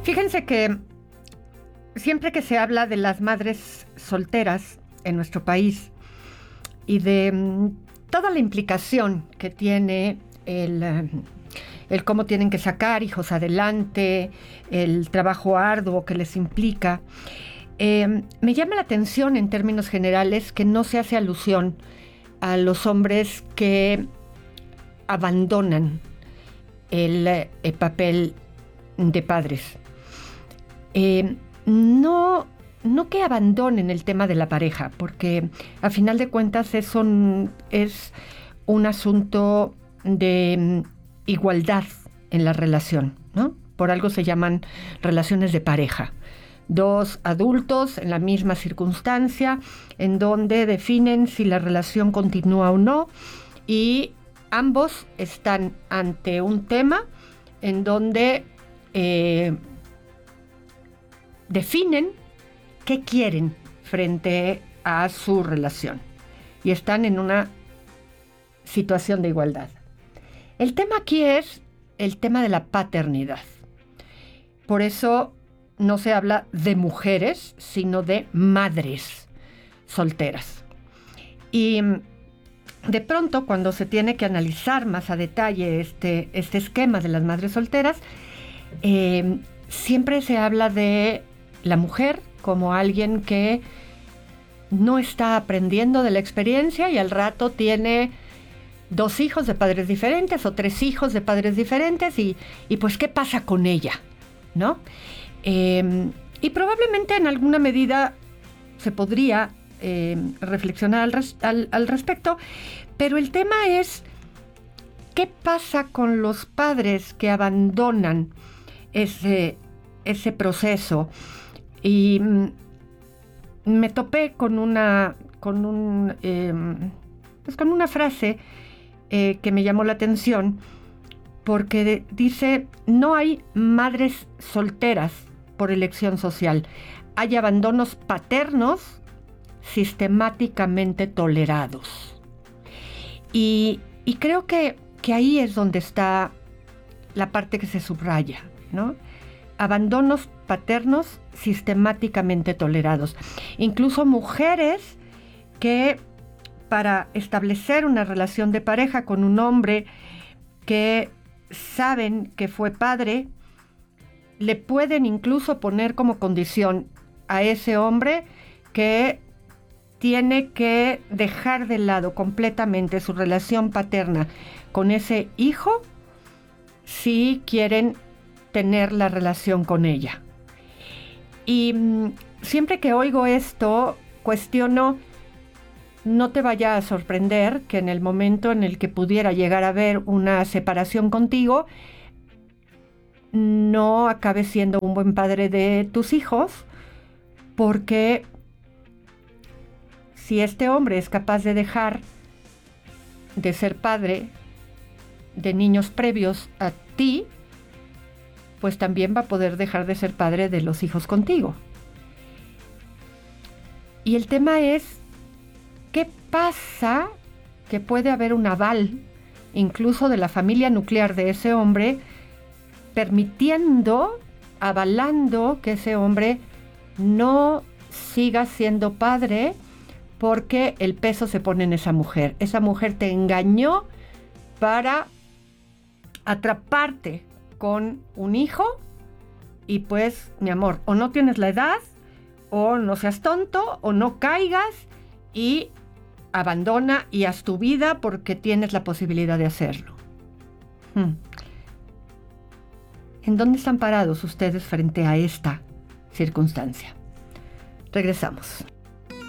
Fíjense que siempre que se habla de las madres solteras en nuestro país y de toda la implicación que tiene el cómo tienen que sacar hijos adelante, el trabajo arduo que les implica, me llama la atención en términos generales que no se hace alusión a los hombres que abandonan el papel de padres. No que abandonen el tema de la pareja, porque a final de cuentas es un asunto de igualdad en la relación, ¿no? Por algo se llaman relaciones de pareja. Dos adultos en la misma circunstancia, en donde definen si la relación continúa o no, y ambos están ante un tema en donde definen qué quieren frente a su relación y están en una situación de igualdad. El tema aquí es el tema de la paternidad. Por eso no se habla de mujeres, sino de madres solteras. Y de pronto, cuando se tiene que analizar más a detalle este esquema de las madres solteras, siempre se habla de la mujer como alguien que no está aprendiendo de la experiencia y al rato tiene 2 hijos de padres diferentes o 3 hijos de padres diferentes y pues ¿qué pasa con ella? ¿No? Y probablemente en alguna medida se podría reflexionar al respecto, pero el tema es ¿qué pasa con los padres que abandonan ese proceso? Y me topé con una frase que me llamó la atención, porque dice: no hay madres solteras por elección social, hay abandonos paternos sistemáticamente tolerados. Y creo que ahí es donde está la parte que se subraya, ¿no? Abandonos paternos sistemáticamente tolerados. Incluso mujeres que para establecer una relación de pareja con un hombre que saben que fue padre, le pueden incluso poner como condición a ese hombre que tiene que dejar de lado completamente su relación paterna con ese hijo si quieren tener la relación con ella. Y siempre que oigo esto, cuestiono, no te vaya a sorprender que en el momento en el que pudiera llegar a haber una separación contigo, no acabes siendo un buen padre de tus hijos, porque si este hombre es capaz de dejar de ser padre de niños previos a ti, pues también va a poder dejar de ser padre de los hijos contigo. Y el tema es, ¿qué pasa? Que puede haber un aval, incluso de la familia nuclear de ese hombre, permitiendo, avalando que ese hombre no siga siendo padre porque el peso se pone en esa mujer. Esa mujer te engañó para atraparte con un hijo y pues, mi amor, o no tienes la edad, o no seas tonto, o no caigas y abandona y haz tu vida porque tienes la posibilidad de hacerlo. ¿En dónde están parados ustedes frente a esta circunstancia? Regresamos.